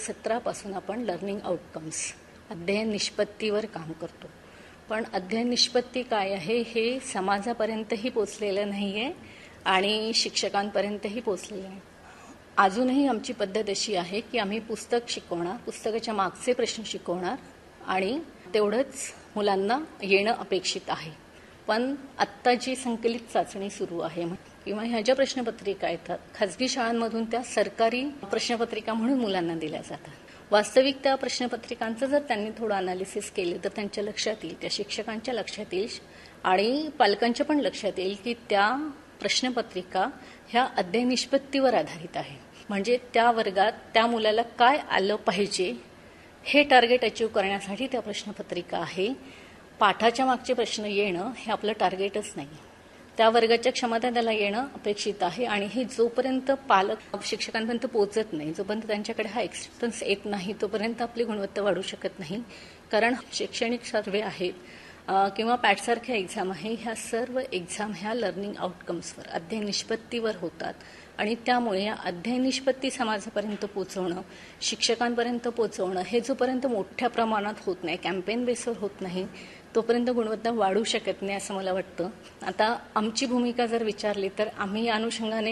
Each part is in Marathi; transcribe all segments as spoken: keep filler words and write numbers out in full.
सतरापासून आपण लर्निंग आउटकम्स अध्ययन निष्पत्तीवर काम करतो. पण अध्ययन निष्पत्ती काय आहे हे समाजापर्यंतही पोचलेलं नाही आहे आणि शिक्षकांपर्यंतही पोचलेलं नाही. अजूनही आमची पद्धत अशी आहे की आम्ही पुस्तक शिकवणार, पुस्तकाच्या मागचे प्रश्न शिकवणार आणि तेवढंच मुलांना येणं अपेक्षित आहे. पण आत्ता जी संकलित चाचणी सुरू आहे किंवा ह्या ज्या प्रश्नपत्रिका येतात खाजगी शाळांमधून त्या सरकारी प्रश्नपत्रिका म्हणून मुलांना दिल्या जातात. वास्तविक त्या प्रश्नपत्रिकांचं जर त्यांनी थोडं अनालिसिस केलं तर त्यांच्या लक्षात येईल, त्या शिक्षकांच्या लक्षात येईल आणि पालकांच्या पण लक्षात येईल की त्या प्रश्नपत्रिका ह्या अध्ययन निष्पत्तीवर आधारित आहे. म्हणजे त्या वर्गात त्या मुलाला काय आलं पाहिजे हे टार्गेट अचीव्ह करण्यासाठी त्या प्रश्नपत्रिका आहे. पाठाच्या मागचे प्रश्न येणं हे आपलं टार्गेटच नाही. त्या वर्गाच्या क्षमता त्याला येणं अपेक्षित आहे आणि हे जोपर्यंत पालक शिक्षकांपर्यंत पोहोचत नाही, जोपर्यंत त्यांच्याकडे हा एक्सेप्टन्स येत नाही तोपर्यंत आपली गुणवत्ता वाढू शकत नाही. कारण शैक्षणिक सर्वे आहेत किंवा पॅटसारख्या एक्झाम आहे, ह्या सर्व एक्झाम ह्या लर्निंग आउटकम्सवर अध्ययन निष्पत्तीवर होतात आणि त्यामुळे या अध्ययन निष्पत्ती समाजापर्यंत पोहोचवणं, शिक्षकांपर्यंत पोहोचवणं हे जोपर्यंत मोठ्या प्रमाणात होत नाही, कॅम्पेन बेसवर होत नाही तोपर्यंत गुणवत्ता वाढू शकत नाही असं मला वाटतं. आता आमची भूमिका जर विचारली तर आम्ही या अनुषंगाने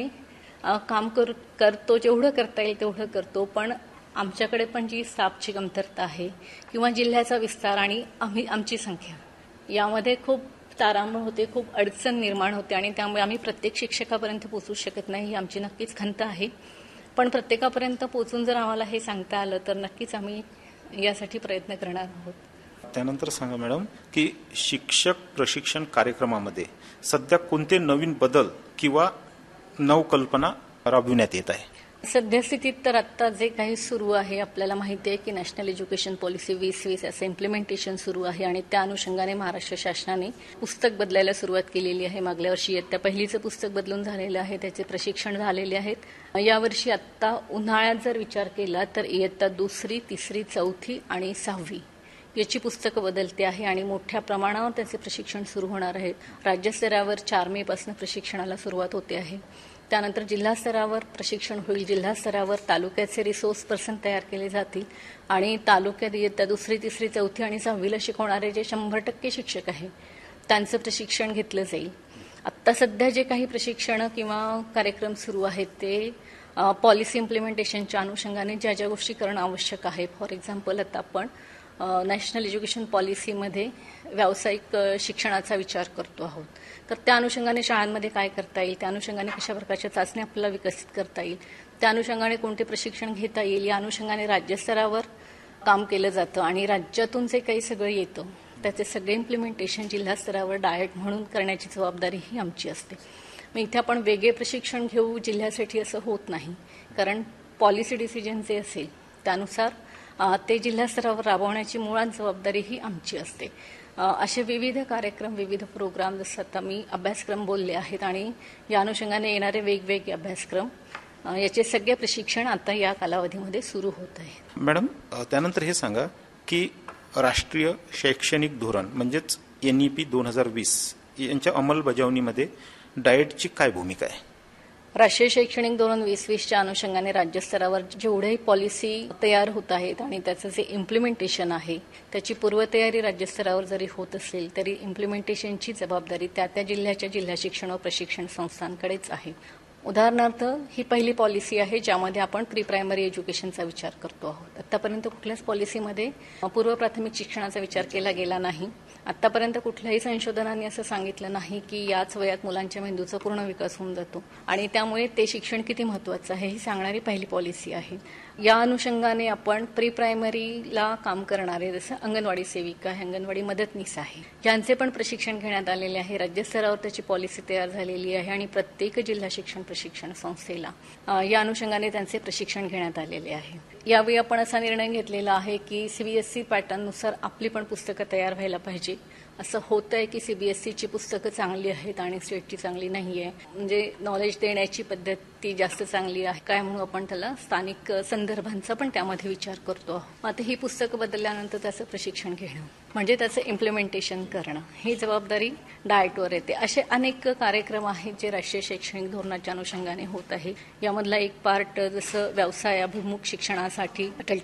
काम कर करतो जेवढं करता येईल तेवढं करतो. पण आमच्याकडे पण जी स्टाफची कमतरता आहे किंवा जिल्ह्याचा विस्तार आणि आम्ही आमची संख्या यामध्ये खूप तारांबळ होते, खूप अडचण निर्माण होते आणि त्यामुळे आम्ही प्रत्येक शिक्षकापर्यंत पोहोचू शकत नाही ही आमची नक्कीच खंत आहे. पण प्रत्येकापर्यंत पोहोचून जर आम्हाला हे सांगता आलं तर नक्कीच आम्ही यासाठी प्रयत्न करणार आहोत. त्यानंतर सांगा मॅडम की शिक्षक प्रशिक्षण कार्यक्रमामध्ये सध्या कोणते नवीन बदल किंवा नवकल्पना राबविण्यात येत आहे? सद्यस्थितीत तर आत्ता जे काही सुरू आहे आपल्याला माहिती आहे की नॅशनल एज्युकेशन पॉलिसी वीस वीस असं इम्प्लिमेंटेशन सुरू आहे आणि त्या अनुषंगाने महाराष्ट्र शासनाने पुस्तक बदलायला सुरुवात केलेली आहे. मागल्या वर्षी इयत्ता पहिलीचं पुस्तक बदलून झालेलं आहे, त्याचे प्रशिक्षण झालेले आहेत. यावर्षी आत्ता उन्हाळ्यात जर विचार केला तर इयत्ता दुसरी, तिसरी, चौथी आणि सहावी याची पुस्तकं बदलते आहे आणि मोठ्या प्रमाणावर त्याचे प्रशिक्षण सुरू होणार आहे. राज्यस्तरावर चार मे पासून प्रशिक्षणाला सुरुवात होते आहे. त्यानंतर जिल्हा स्तरावर प्रशिक्षण होईल. जिल्हा स्तरावर तालुक्याचे रिसोर्स पर्सन तयार केले जातील आणि तालुक्यात इयत्ता दुसरी, तिसरी, चौथी आणि सहावीला शिकवणारे जे शंभर टक्के शिक्षक आहेत त्यांचं प्रशिक्षण घेतलं जाईल. आत्ता सध्या जे काही प्रशिक्षण किंवा कार्यक्रम सुरू आहेत ते पॉलिसी इम्प्लिमेंटेशनच्या अनुषंगाने ज्या ज्या गोष्टी करणं आवश्यक आहे. फॉर एक्झाम्पल आता आपण नॅशनल एज्युकेशन पॉलिसीमध्ये व्यावसायिक शिक्षणाचा विचार करतो आहोत, तर त्या अनुषंगाने शाळांमध्ये काय करता येईल, त्या अनुषंगाने कशा प्रकारच्या चाचण्या आपल्याला विकसित करता येईल, त्या अनुषंगाने कोणते प्रशिक्षण घेता येईल, या अनुषंगाने राज्यस्तरावर काम केलं जातं आणि राज्यातून जे काही सगळं येतं त्याचे सगळे इम्प्लिमेंटेशन जिल्हा स्तरावर डायट म्हणून करण्याची जबाबदारी ही आमची असते. मग इथे आपण वेगळे प्रशिक्षण घेऊ जिल्ह्यासाठी असं होत नाही, कारण पॉलिसी डिसिजन जे असेल त्यानुसार ते जिल्हा स्तरावर राबवण्याची मुळात जबाबदारी ही आमची असते. असे विविध कार्यक्रम, विविध प्रोग्राम, जसं आता मी अभ्यासक्रम बोलले आहेत आणि या अनुषंगाने येणारे वेगवेगळे अभ्यासक्रम याचे सगळे प्रशिक्षण आता या कालावधीमध्ये सुरू होत आहे. मॅडम त्यानंतर हे सांगा की राष्ट्रीय शैक्षणिक धोरण म्हणजेच एन ई पी दोन हजार वीस यांच्या अंमलबजावणीमध्ये डाएटची काय भूमिका आहे? राष्ट्रीय शैक्षणिक धोरण वीस वीसच्या अनुषंगाने राज्यस्तरावर जेवढेही पॉलिसी तयार होत आहेत आणि त्याचं जे इम्प्लिमेंटेशन आहे त्याची पूर्वतयारी राज्यस्तरावर जरी होत असेल तरी इम्प्लिमेंटेशनची जबाबदारी त्या त्या जिल्ह्याच्या जिल्हा शिक्षण व प्रशिक्षण संस्थांकडेच आहे. उदाहरणार्थ ही पहिली पॉलिसी आहे ज्यामध्ये आपण प्री प्रायमरी एज्युकेशनचा विचार करतो आहोत. आतापर्यंत कुठल्याच पॉलिसीमध्ये पूर्व प्राथमिक शिक्षणाचा विचार केला गेला नाही. आतापर्यंत कुठल्याही संशोधनाने असं सांगितलं नाही की याच वयात मुलांच्या मेंदूचा पूर्ण विकास होऊन जातो आणि त्यामुळे ते शिक्षण किती महत्त्वाचं आहे ही सांगणारी पहिली पॉलिसी आहे. या अनुषंगाने आपण प्री प्रायमरीला काम करणारे जसं अंगणवाडी सेविका आहे, अंगणवाडी मदतनीस आहे, यांचे पण प्रशिक्षण घेण्यात आलेले आहे. राज्यस्तरावर त्याची पॉलिसी तयार झालेली आहे आणि प्रत्येक जिल्हा शिक्षण प्रशिक्षण संस्थेला या अनुषंगाने त्यांचे प्रशिक्षण घेण्यात आलेले आहे. यावेळी आपण असा निर्णय घेतलेला आहे की सीबीएसई पॅटर्ननुसार आपली पण पुस्तकं तयार व्हायला पाहिजे. असं होतं आहे की सीबीएसईची पुस्तकं चांगली आहेत आणि स्टेटची चांगली नाही आहे, म्हणजे नॉलेज देण्याची पद्धत ती जास्त चांगली आहे काय म्हणून आपण त्याला स्थानिक संदर्भांचा पण त्यामध्ये विचार करतो. आता ही पुस्तकं बदलल्यानंतर त्याचं प्रशिक्षण घेणं म्हणजे त्याचं इम्प्लिमेंटेशन करणं ही जबाबदारी डाएटवर येते. असे अनेक कार्यक्रम आहेत जे राष्ट्रीय शैक्षणिक धोरणाच्या अनुषंगाने होत आहे. यामधला एक पार्ट जसं व्यवसायाभिमुख शिक्षणासाठी अटल